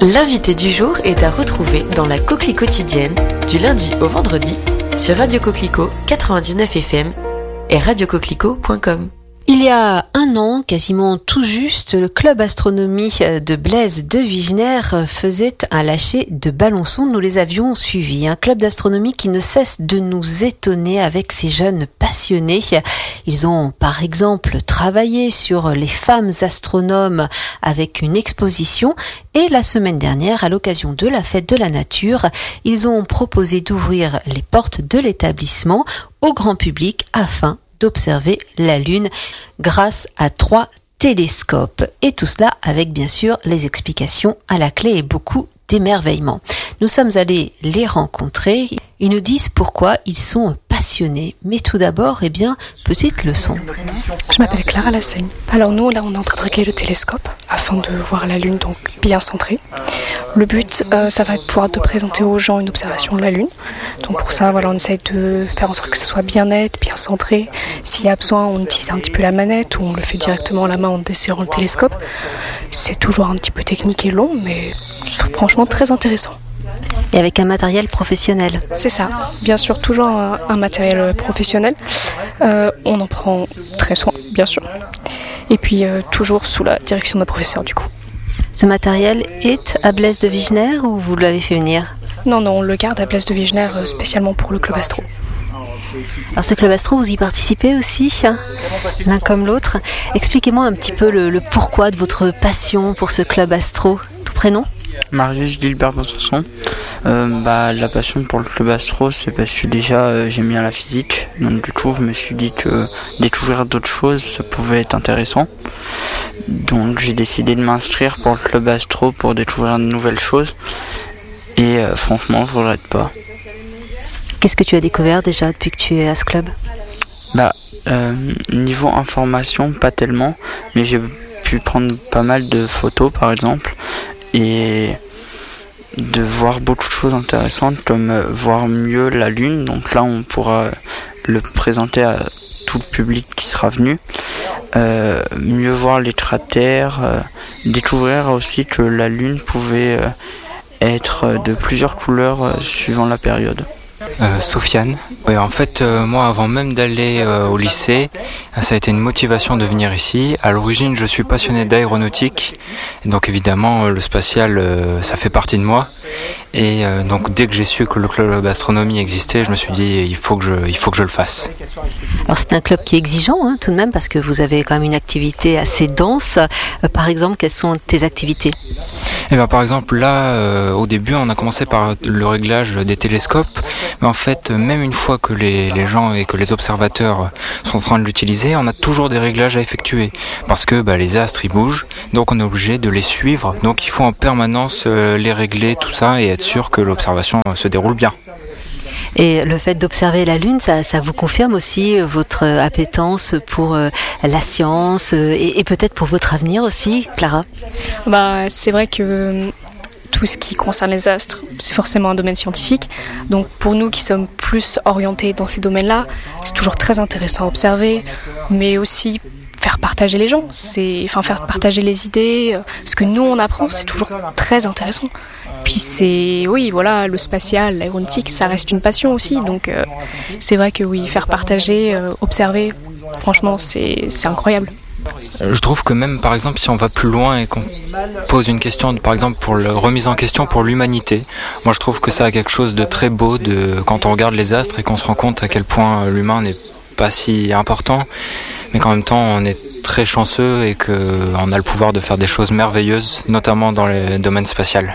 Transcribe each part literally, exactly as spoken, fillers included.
L'invité du jour est à retrouver dans la Coquelie quotidienne du lundi au vendredi sur Radio Coquelicot quatre-vingt-dix-neuf F M et radio coquelicot point com. Il y a un an, quasiment tout juste, le club astronomie de Blaise de Vigenère faisait un lâcher de ballons sondes. Nous les avions suivis. Un club d'astronomie qui ne cesse de nous étonner avec ces jeunes passionnés. Ils ont, par exemple, travaillé sur les femmes astronomes avec une exposition. Et la semaine dernière, à l'occasion de la fête de la nature, ils ont proposé d'ouvrir les portes de l'établissement au grand public afin d'observer la Lune grâce à trois télescopes. Et tout cela avec bien sûr les explications à la clé et beaucoup d'émerveillement. Nous sommes allés les rencontrer. Ils nous disent pourquoi ils sont passionnés. Mais tout d'abord, eh bien, petite leçon. Je m'appelle Clara Lassaigne. Alors nous, là, on est en train de régler le télescope afin de voir la Lune donc bien centrée. Le but, euh, ça va être de pouvoir de présenter aux gens une observation de la Lune. Donc pour ça, voilà, on essaie de faire en sorte que ça soit bien net, bien centré. S'il y a besoin, on utilise un petit peu la manette ou on le fait directement à la main en desserrant le télescope. C'est toujours un petit peu technique et long, mais franchement très intéressant. Et avec un matériel professionnel. C'est ça, bien sûr, toujours un, un matériel professionnel. Euh, on en prend très soin, bien sûr. Et puis euh, toujours sous la direction d'un professeur, du coup. Ce matériel est à Blaise de Vigenère ou vous l'avez fait venir ? Non, non, on le garde à Blaise de Vigenère spécialement pour le club astro. Alors ce club astro, vous y participez aussi, hein, l'un comme l'autre. Expliquez-moi un petit peu le, le pourquoi de votre passion pour ce club astro. Tout prénom ? Marius Gilbert Bonsanson. Euh, bah, la passion pour le club astro, c'est parce que déjà euh, j'aime bien la physique, donc du coup je me suis dit que découvrir d'autres choses ça pouvait être intéressant, donc j'ai décidé de m'inscrire pour le club astro pour découvrir de nouvelles choses et euh, franchement je regrette pas. Qu'est-ce que tu as découvert déjà depuis que tu es à ce club ? Bah, euh, niveau information pas tellement, mais j'ai pu prendre pas mal de photos par exemple et de voir beaucoup de choses intéressantes comme euh, voir mieux la Lune, donc là on pourra le présenter à tout le public qui sera venu, euh, mieux voir les cratères, euh, découvrir aussi que la Lune pouvait euh, être de plusieurs couleurs euh, suivant la période. Euh, Sofiane. Ouais, en fait, euh, moi, avant même d'aller euh, au lycée, ça a été une motivation de venir ici. À l'origine, je suis passionné d'aéronautique, et donc évidemment, le spatial, euh, ça fait partie de moi. Et euh, donc, dès que j'ai su que le club d'astronomie existait, je me suis dit, il faut que je, il faut que je le fasse. Alors, c'est un club qui est exigeant, hein, tout de même, parce que vous avez quand même une activité assez dense. Euh, par exemple, quelles sont tes activités ? Eh bien, par exemple, là, euh, au début, on a commencé par le réglage des télescopes. Mais en fait, même une fois que les, les gens et que les observateurs sont en train de l'utiliser, on a toujours des réglages à effectuer. Parce que bah, les astres, ils bougent, donc on est obligé de les suivre. Donc il faut en permanence euh, les régler, tout ça, et être sûr que l'observation euh, se déroule bien. Et le fait d'observer la Lune, ça, ça vous confirme aussi votre appétence pour euh, la science euh, et, et peut-être pour votre avenir aussi, Clara ? Bah, c'est vrai que tout ce qui concerne les astres, c'est forcément un domaine scientifique. Donc pour nous qui sommes plus orientés dans ces domaines-là, c'est toujours très intéressant à observer, mais aussi faire partager les gens, c'est, enfin faire partager les idées, ce que nous on apprend, c'est toujours très intéressant. Puis c'est, oui, voilà, le spatial, l'aéronautique, ça reste une passion aussi, donc euh, c'est vrai que oui, faire partager, euh, observer, franchement, c'est, c'est incroyable. Je trouve que même, par exemple, si on va plus loin et qu'on pose une question, par exemple, pour la remise en question pour l'humanité, moi je trouve que ça a quelque chose de très beau de, quand on regarde les astres et qu'on se rend compte à quel point l'humain n'est pas si important, mais qu'en même temps on est très chanceux et qu'on a le pouvoir de faire des choses merveilleuses, notamment dans le domaine spatial.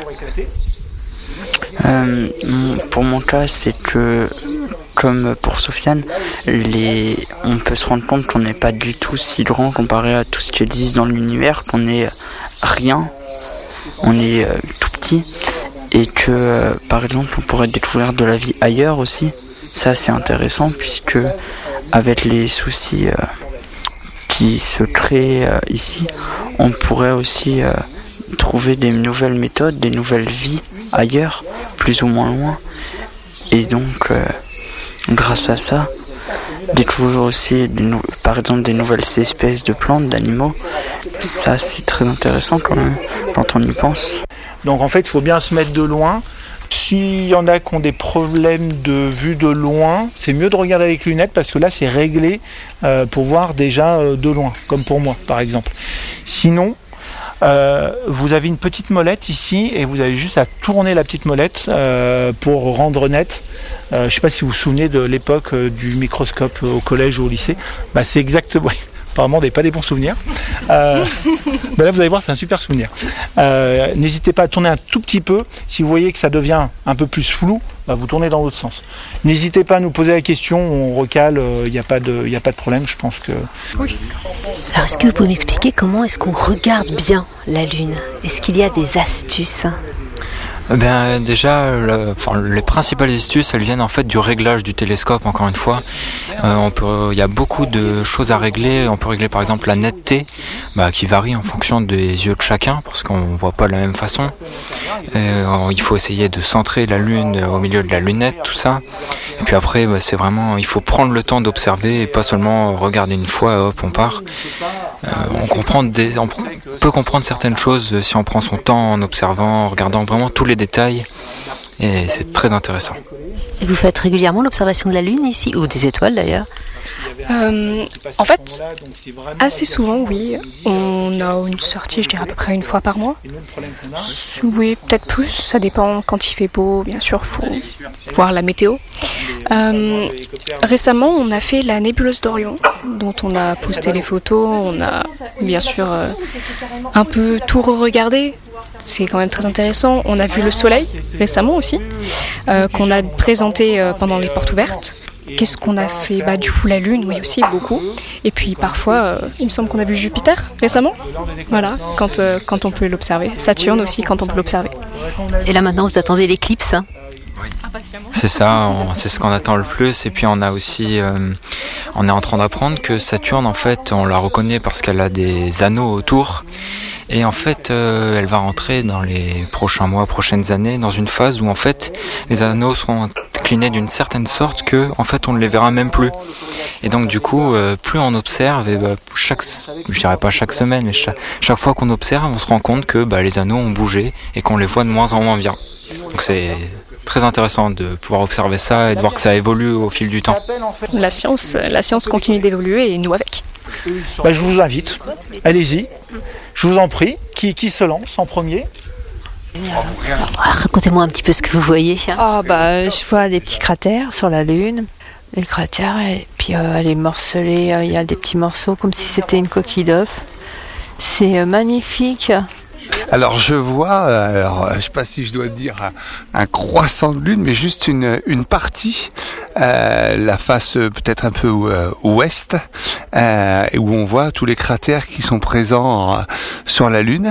Euh, pour mon cas, c'est que comme pour Sofiane, les... on peut se rendre compte qu'on n'est pas du tout si grand comparé à tout ce qui existe dans l'univers, qu'on est rien, on est euh, tout petit, et que euh, par exemple on pourrait découvrir de la vie ailleurs aussi. Ça c'est intéressant puisque avec les soucis euh, qui se créent euh, ici, on pourrait aussi euh, trouver des nouvelles méthodes, des nouvelles vies ailleurs, plus ou moins loin, et donc euh, grâce à ça, découvrir aussi des nou- par exemple des nouvelles espèces de plantes, d'animaux, ça c'est très intéressant quand même, quand on y pense. Donc en fait, il faut bien se mettre de loin. S'il y en a qui ont des problèmes de vue de loin, c'est mieux de regarder avec lunettes parce que là, c'est réglé euh, pour voir déjà euh, de loin, comme pour moi, par exemple. Sinon, euh, vous avez une petite molette ici et vous avez juste à tourner la petite molette euh, pour rendre net. Euh, je ne sais pas si vous vous souvenez de l'époque euh, du microscope au collège ou au lycée. Bah, c'est exactement... Apparemment, des pas des bons souvenirs. Euh, ben là, vous allez voir, c'est un super souvenir. Euh, n'hésitez pas à tourner un tout petit peu. Si vous voyez que ça devient un peu plus flou, ben vous tournez dans l'autre sens. N'hésitez pas à nous poser la question, on recale, il n'y a pas de, il n'y a pas de problème, je pense que... Oui. Alors, est-ce que vous pouvez m'expliquer comment est-ce qu'on regarde bien la Lune ? Est-ce qu'il y a des astuces ? Eh bien, déjà, le, enfin, les principales astuces, elles viennent en fait du réglage du télescope. Encore une fois, euh, on peut, il y a beaucoup de choses à régler. On peut régler par exemple la netteté, bah, qui varie en fonction des yeux de chacun, parce qu'on voit pas de la même façon. Euh, il faut essayer de centrer la lune au milieu de la lunette, tout ça. Et puis après, bah, c'est vraiment, il faut prendre le temps d'observer et pas seulement regarder une fois, et hop, on part. Euh, on comprend des, on peut comprendre certaines choses si on prend son temps en observant, en regardant vraiment tous les détails, et c'est très intéressant. Et vous faites régulièrement l'observation de la Lune ici, ou des étoiles d'ailleurs ? Euh, en fait, assez souvent, oui. On a une sortie, je dirais à peu près une fois par mois. Oui, peut-être plus, ça dépend. Quand il fait beau, bien sûr, il faut voir la météo. Euh, récemment, on a fait la nébuleuse d'Orion, dont on a posté les photos. On a bien sûr euh, un peu tout re-regardé. C'est quand même très intéressant. On a vu le soleil récemment aussi, euh, qu'on a présenté euh, pendant les portes ouvertes. Qu'est-ce qu'on a fait ? Bah, du coup, la Lune, oui, aussi, beaucoup. Et puis, parfois, euh, il me semble qu'on a vu Jupiter récemment. Voilà, quand, euh, quand on peut l'observer. Saturne aussi, quand on peut l'observer. Et là, maintenant, vous attendez l'éclipse, hein ? Oui. C'est ça, on, c'est ce qu'on attend le plus. Et puis on a aussi, euh, on est en train d'apprendre que Saturne, en fait, on la reconnaît parce qu'elle a des anneaux autour. Et en fait, euh, elle va rentrer dans les prochains mois, prochaines années, dans une phase où en fait, les anneaux seront inclinés d'une certaine sorte que, en fait, on ne les verra même plus. Et donc du coup, euh, plus on observe, et bah, chaque, je dirais pas chaque semaine, mais chaque, chaque fois qu'on observe, on se rend compte que bah, les anneaux ont bougé et qu'on les voit de moins en moins bien. Donc c'est très intéressant de pouvoir observer ça et de voir que ça évolue au fil du temps. La science, la science continue d'évoluer et nous avec. Bah, je vous invite, allez-y, je vous en prie, qui, qui se lance en premier ? Alors, racontez-moi un petit peu ce que vous voyez. Ah bah, je vois des petits cratères sur la Lune, les cratères, et puis euh, elle est morcelée, il y a des petits morceaux comme si c'était une coquille d'œuf. C'est euh, magnifique. Alors je vois, alors je ne sais pas si je dois dire un, un croissant de lune, mais juste une, une partie, euh, la face peut-être un peu euh, ouest, euh, où on voit tous les cratères qui sont présents euh, sur la Lune.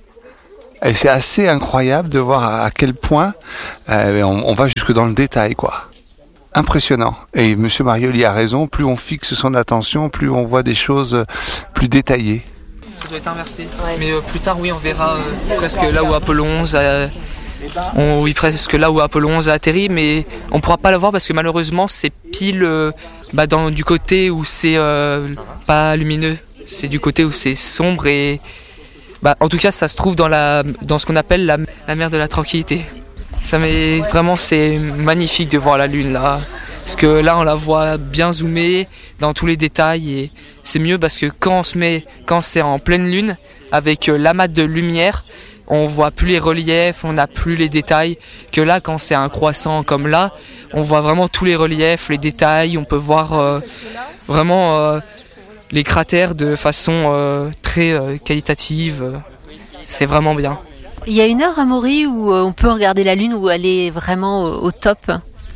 Et c'est assez incroyable de voir à, à quel point euh, on, on va jusque dans le détail, quoi. Impressionnant. Et Monsieur Marioli a raison, plus on fixe son attention, plus on voit des choses plus détaillées. Ça doit être inversé. Ouais. Mais euh, plus tard, oui, on verra euh, presque là où Apollo onze a, on, oui, presque là où Apollo onze a atterri, mais on pourra pas le voir parce que malheureusement, c'est pile euh, bah, dans, du côté où c'est euh, pas lumineux. C'est du côté où c'est sombre et bah, en tout cas, ça se trouve dans, la, dans ce qu'on appelle la, la mer de la tranquillité. Ça met, vraiment, c'est magnifique de voir la Lune là. Parce que là, on la voit bien zoomée dans tous les détails et c'est mieux parce que quand on se met, quand c'est en pleine lune, avec l'amas de lumière, on voit plus les reliefs, on n'a plus les détails. Que là, quand c'est un croissant comme là, on voit vraiment tous les reliefs, les détails. On peut voir euh, vraiment euh, les cratères de façon euh, très euh, qualitative. C'est vraiment bien. Il y a une heure à Maury où on peut regarder la Lune, où elle est vraiment au top.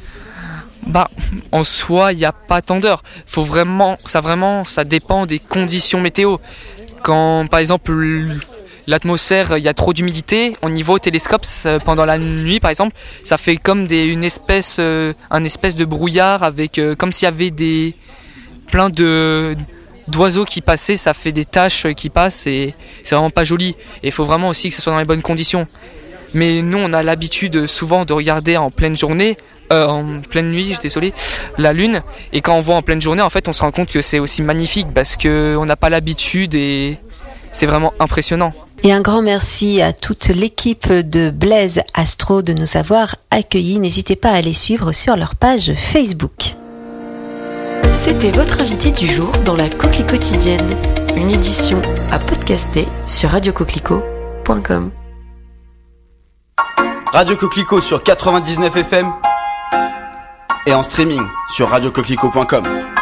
Bah, en soi, il n'y a pas tant d'heures. Faut vraiment, ça vraiment, ça dépend des conditions météo. Quand, par exemple, l'atmosphère, il y a trop d'humidité, on y voit au télescope pendant la nuit, par exemple, ça fait comme des, une espèce, euh, un espèce de brouillard avec, euh, comme s'il y avait des, plein de d'oiseaux qui passaient, ça fait des taches qui passent et c'est vraiment pas joli. Et il faut vraiment aussi que ce soit dans les bonnes conditions. Mais nous, on a l'habitude souvent de regarder en pleine journée. Euh, en pleine nuit, je suis désolé, la Lune. Et quand on voit en pleine journée, en fait, on se rend compte que c'est aussi magnifique parce que on n'a pas l'habitude et c'est vraiment impressionnant. Et un grand merci à toute l'équipe de Blaise Astro de nous avoir accueillis. N'hésitez pas à les suivre sur leur page Facebook. C'était votre invité du jour dans la Coquelie Quotidienne, une édition à podcaster sur radio coquelicot point com. Radio Coquelicot sur quatre-vingt-dix-neuf F M et en streaming sur radio coquelicot point com.